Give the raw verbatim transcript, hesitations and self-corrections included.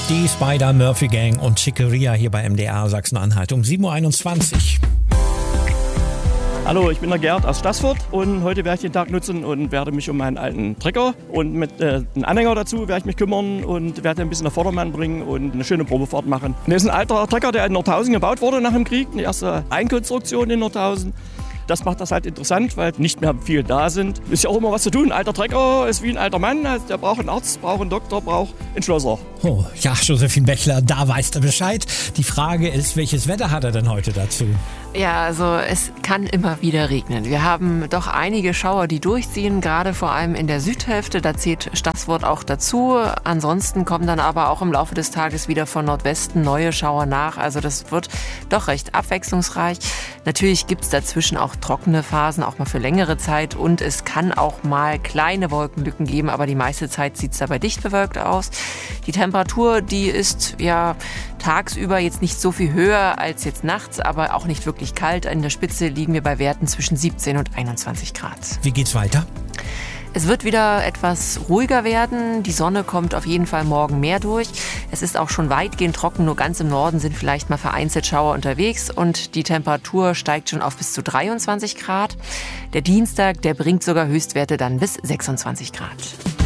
Die Spider, Murphy Gang und Chicoria hier bei M D R Sachsen-Anhalt um sieben Uhr einundzwanzig. Hallo, ich bin der Gerd aus Staßfurt und heute werde ich den Tag nutzen und werde mich um meinen alten Trecker und mit äh, einem Anhänger dazu werde ich mich kümmern und werde ein bisschen auf Vordermann bringen und eine schöne Probefahrt machen. Das ist ein alter Trecker, der in Nordhausen gebaut wurde nach dem Krieg, die erste Einkonstruktion in Nordhausen. Das macht das halt interessant, weil nicht mehr viel da sind. Ist ja auch immer was zu tun. Ein alter Trecker ist wie ein alter Mann. Also der braucht einen Arzt, braucht einen Doktor, braucht einen Schlosser. Oh, ja, Josephine Bechler, da weiß er Bescheid. Die Frage ist, welches Wetter hat er denn heute dazu? Ja, also es kann immer wieder regnen. Wir haben doch einige Schauer, die durchziehen, gerade vor allem in der Südhälfte. Da zählt Staßfurt auch dazu. Ansonsten kommen dann aber auch im Laufe des Tages wieder von Nordwesten neue Schauer nach. Also das wird doch recht abwechslungsreich. Natürlich gibt es dazwischen auch trockene Phasen, auch mal für längere Zeit. Und es kann auch mal kleine Wolkenlücken geben, aber die meiste Zeit sieht es dabei dicht bewölkt aus. Die Temperatur, die ist ja tagsüber jetzt nicht so viel höher als jetzt nachts, aber auch nicht wirklich kalt. In der Spitze liegen wir bei Werten zwischen siebzehn und einundzwanzig Grad. Wie geht's weiter? Es wird wieder etwas ruhiger werden. Die Sonne kommt auf jeden Fall morgen mehr durch. Es ist auch schon weitgehend trocken. Nur ganz im Norden sind vielleicht mal vereinzelt Schauer unterwegs. Und die Temperatur steigt schon auf bis zu dreiundzwanzig Grad. Der Dienstag, der bringt sogar Höchstwerte dann bis sechsundzwanzig Grad.